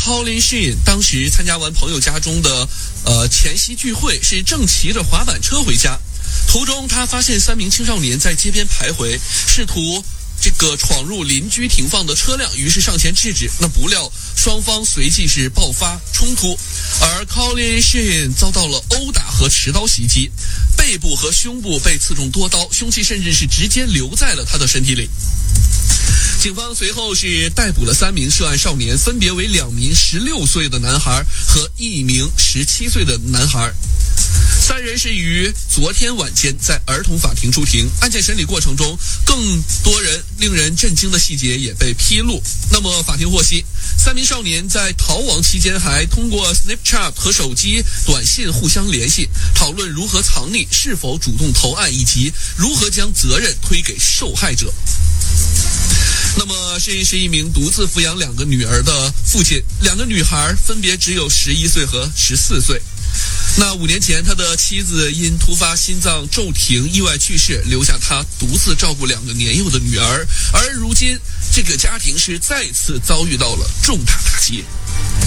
Colin Sheen 当时参加完朋友家中的前夕聚会，是正骑着滑板车回家，途中他发现3名青少年在街边徘徊，试图闯入邻居停放的车辆，于是上前制止。那不料双方随即是爆发冲突，而 Colin Sheen 遭到了殴打和持刀袭击，背部和胸部被刺中多刀，凶器甚至是直接留在了他的身体里。警方随后是逮捕了3名涉案少年，分别为2名16岁的男孩和1名17岁的男孩。3人是于昨天晚间在儿童法庭出庭。案件审理过程中，更多令人震惊的细节也被披露。那么法庭获悉，3名少年在逃亡期间还通过 Snapchat 和手机短信互相联系，讨论如何藏匿、是否主动投案，以及如何将责任推给受害者。那么Sheen是一名独自抚养2个女儿的父亲，2个女孩分别只有11岁和14岁。那5年前，他的妻子因突发心脏骤停意外去世，留下他独自照顾2个年幼的女儿。而如今，这个家庭是再次遭遇到了重大打击。